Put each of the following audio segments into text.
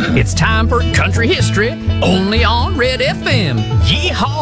It's time for country history, only on Red FM. Yeehaw!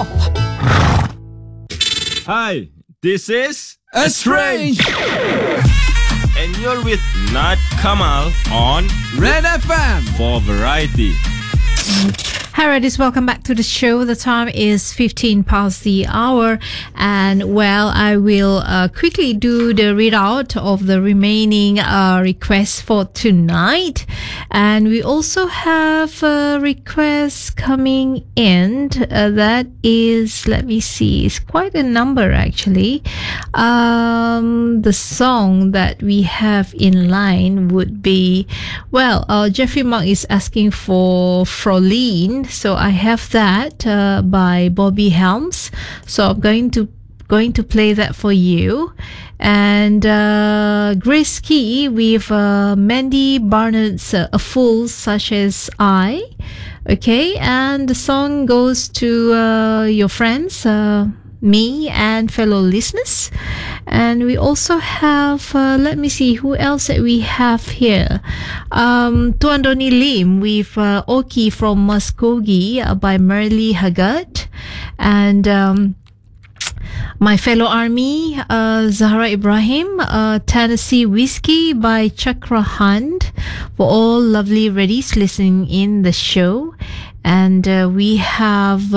Hi, this is Estrange, and you're with Nad Kamal on Red FM for variety. Hi, Reddies. Welcome back to the show. The time is 15 past the hour. And, well, I will quickly do the readout of the remaining requests for tonight. And we also have a request coming in that is, let me see, it's quite a number actually. The song that we have in line would be, well, Jeffrey Mark is asking for Fraulein. So I have that by Bobby Helms. So I'm going to play that for you. And Grace Key with Mandy Barnett's A Fool Such As I. Okay, and the song goes to your friends, me and fellow listeners. And we also have let me see who else that we have here. Tuan Donny Lim with Oki from Muskogee by Merle Haggard. And My Fellow Army, Zahra Ibrahim, Tennessee Whiskey by Chakra Hunt, for all lovely reddies listening in the show. And we have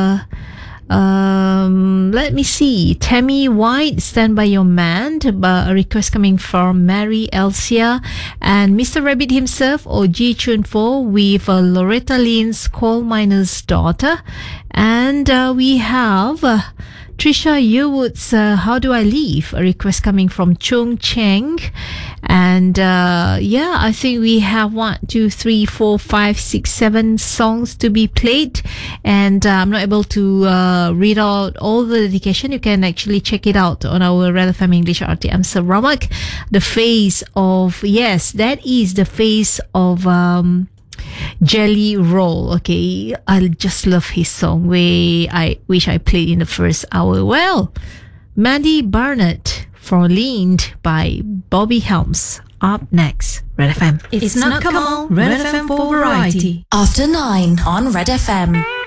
let me see, Tammy White, Stand By Your Man, a request coming from Mary Elsia, and Mr. Rabbit himself, O.G. Chunfo, with Loretta Lynn's Coal Miner's Daughter. And we have Trisha Yearwood's How Do I Live, a request coming from Chung Cheng. And I think we have 1, 2, 3, 4, 5, 6, 7 songs to be played. And I'm not able to read out all the dedication. You can actually check it out on our Red FM English RTM Sarawak. The face of, yes, that is the face of Jelly Roll. Okay, I just love his song which I played in the first hour. Well, Mandy Barnett, Fraulein by Bobby Helms. Up next, Red FM. It's not come on, Red FM for variety. After 9 on Red FM.